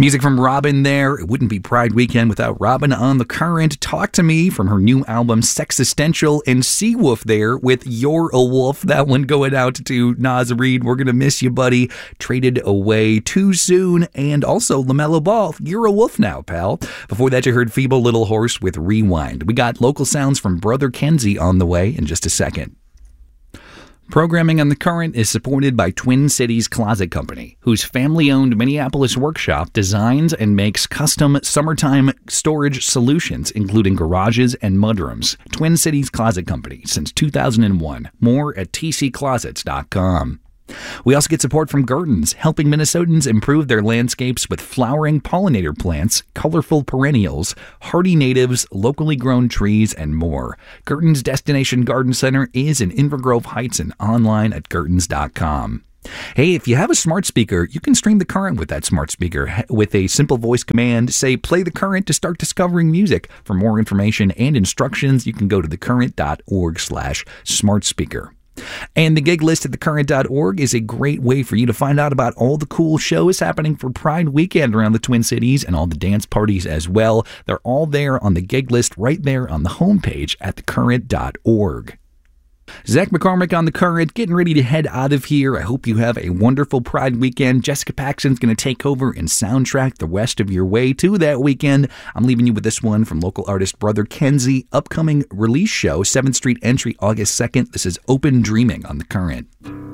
Music from Robin there. It wouldn't be Pride Weekend without Robin on the Current. Talk to Me from her new album Sexistential, and Seawolf there with You're a Wolf. That one going out to Nas Reed. We're going to miss you, buddy. Traded away too soon. And also LaMelo Ball. You're a wolf now, pal. Before that, you heard Feeble Little Horse with Rewind. We got local sounds from Brother Kenzie on the way in just a second. Programming on The Current is supported by Twin Cities Closet Company, whose family-owned Minneapolis workshop designs and makes custom summertime storage solutions, including garages and mudrooms. Twin Cities Closet Company since 2001. More at tcclosets.com. We also get support from Gurdon's, helping Minnesotans improve their landscapes with flowering pollinator plants, colorful perennials, hardy natives, locally grown trees, and more. Gurdon's Destination Garden Center is in Inver Grove Heights and online at gurdons.com. Hey, if you have a smart speaker, you can stream The Current with that smart speaker with a simple voice command. Say, play The Current to start discovering music. For more information and instructions, you can go to thecurrent.org/smartspeaker. And the gig list at thecurrent.org is a great way for you to find out about all the cool shows happening for Pride Weekend around the Twin Cities and all the dance parties as well. They're all there on the gig list right there on the homepage at thecurrent.org. Zach McCormick on The Current, getting ready to head out of here. I hope you have a wonderful Pride Weekend. Jessica Paxton's going to take over and soundtrack the rest of your way to that weekend. I'm leaving you with this one from local artist Brother Kenzie. Upcoming release show, 7th Street Entry, August 2nd. This is Open Dreaming on The Current.